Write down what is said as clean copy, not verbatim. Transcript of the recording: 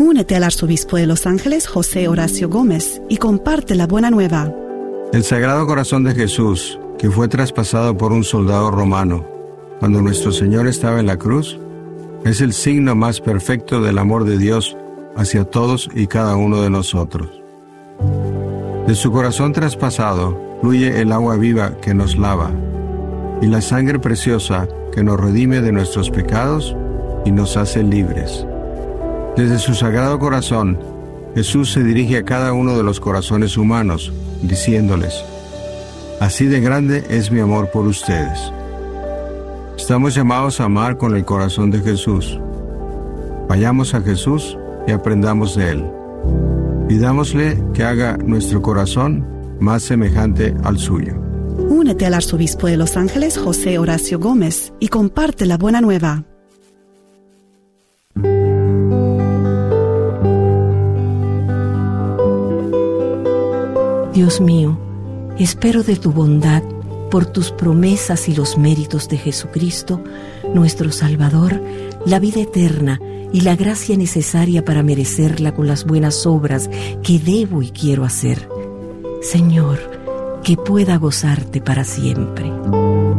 Únete al arzobispo de Los Ángeles, José Horacio Gómez, y comparte la buena nueva. El Sagrado Corazón de Jesús, que fue traspasado por un soldado romano cuando nuestro Señor estaba en la cruz, es el signo más perfecto del amor de Dios hacia todos y cada uno de nosotros. De su corazón traspasado fluye el agua viva que nos lava y la sangre preciosa que nos redime de nuestros pecados y nos hace libres. Desde su Sagrado Corazón, Jesús se dirige a cada uno de los corazones humanos, diciéndoles: así de grande es mi amor por ustedes. Estamos llamados a amar con el corazón de Jesús. Vayamos a Jesús y aprendamos de Él. Pidámosle que haga nuestro corazón más semejante al suyo. Únete al arzobispo de Los Ángeles, José Horacio Gómez, y comparte la buena nueva. Dios mío, espero de tu bondad, por tus promesas y los méritos de Jesucristo, nuestro Salvador, la vida eterna y la gracia necesaria para merecerla con las buenas obras que debo y quiero hacer. Señor, que pueda gozarte para siempre.